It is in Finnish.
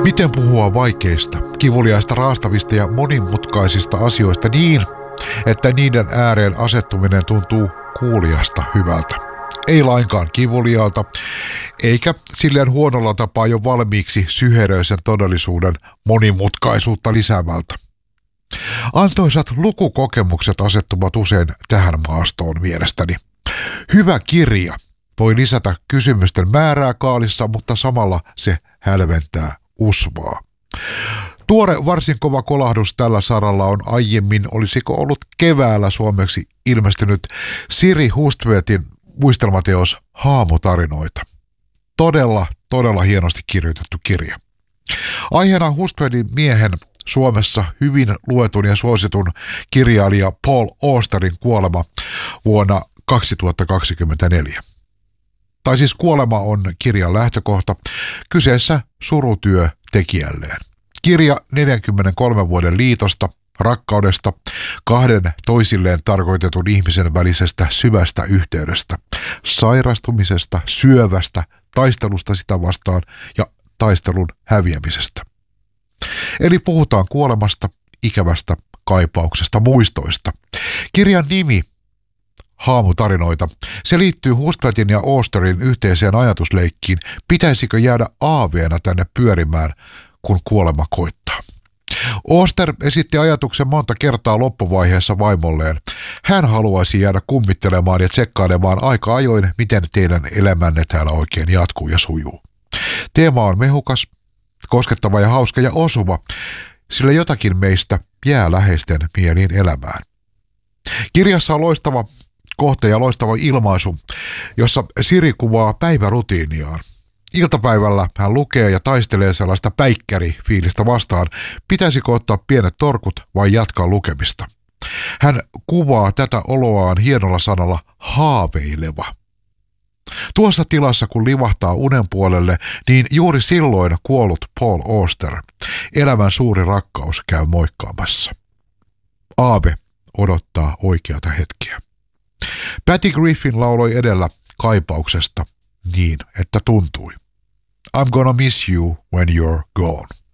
Miten puhua vaikeista, kivuliaista, raastavista ja monimutkaisista asioista niin, että niiden ääreen asettuminen tuntuu kuulijasta hyvältä. Ei lainkaan kivuliaalta, eikä silleen huonolla tapaa jo valmiiksi syheröisen todellisuuden monimutkaisuutta lisäävältä. Antoisat lukukokemukset asettuvat usein tähän maastoon mielestäni. Hyvä kirja voi lisätä kysymysten määrää kaalissa, mutta samalla se hälventää usvaa. Tuore varsin kova kolahdus tällä saralla on aiemmin, olisiko ollut keväällä suomeksi ilmestynyt Siri Hustvedtin muistelmateos Haamutarinoita. Todella hienosti kirjoitettu kirja. Aiheena Hustvedtin miehen Suomessa hyvin luetun ja suositun kirjailija Paul Austerin kuolema vuonna 2024. Tai siis kuolema on kirjan lähtökohta. Kyseessä surutyö tekijälleen. Kirja 43 vuoden liitosta, rakkaudesta, kahden toisilleen tarkoitetun ihmisen välisestä syvästä yhteydestä, sairastumisesta, syövästä, taistelusta sitä vastaan ja taistelun häviämisestä. Eli puhutaan kuolemasta, ikävästä, kaipauksesta, muistoista. Kirjan nimi Haamutarinoita. Se liittyy Hustvedtin ja Austerin yhteiseen ajatusleikkiin, pitäisikö jäädä aaveena tänne pyörimään, kun kuolema koittaa. Auster esitti ajatuksen monta kertaa loppuvaiheessa vaimolleen. Hän haluaisi jäädä kummittelemaan ja tsekkailemaan aika ajoin, miten teidän elämänne täällä oikein jatkuu ja sujuu. Teema on mehukas, koskettava ja hauska ja osuva, sillä jotakin meistä jää läheisten mieliin elämään. Kirjassa on loistava kohta ja loistava ilmaisu, jossa Siri kuvaa päivärutiiniaan. Iltapäivällä hän lukee ja taistelee sellaista päikkärifiilistä vastaan, pitäisikö ottaa pienet torkut vai jatkaa lukemista. Hän kuvaa tätä oloaan hienolla sanalla haaveileva. Tuossa tilassa kun livahtaa unen puolelle, niin juuri silloin kuollut Paul Auster, elämän suuri rakkaus, käy moikkaamassa. Aave odottaa oikeata hetkeä. Patty Griffin lauloi edellä kaipauksesta niin, että tuntui. I'm gonna miss you when you're gone.